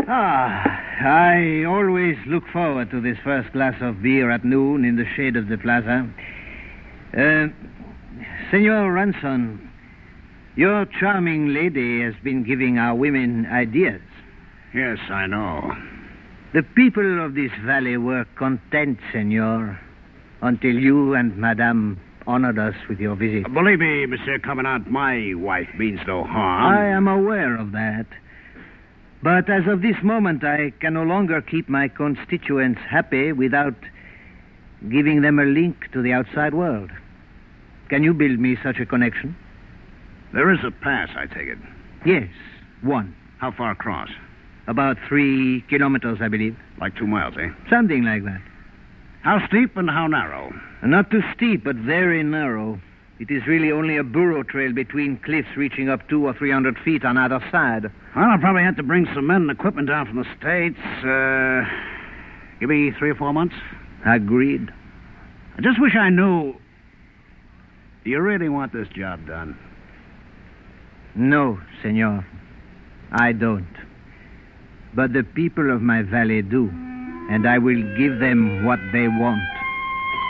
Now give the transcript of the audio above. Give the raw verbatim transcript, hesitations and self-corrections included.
Ah, I always look forward to this first glass of beer at noon in the shade of the plaza. Uh, Senor Ranson, your charming lady has been giving our women ideas. Yes, I know. The people of this valley were content, senor, until you and Madame honored us with your visit. Uh, believe me, Monsieur Commandant, my wife means no harm. I am aware of that. But as of this moment, I can no longer keep my constituents happy without giving them a link to the outside world. Can you build me such a connection? There is a pass, I take it. Yes, one. How far across? About three kilometers, I believe. Like two miles, eh? Something like that. How steep and how narrow? Not too steep, but very narrow. It is really only a burro trail between cliffs reaching up two or three hundred feet on either side. Well, I'll probably have to bring some men and equipment down from the States. Uh, give me three or four months. Agreed. I just wish I knew... Do you really want this job done? No, senor. I don't. But the people of my valley do, and I will give them what they want.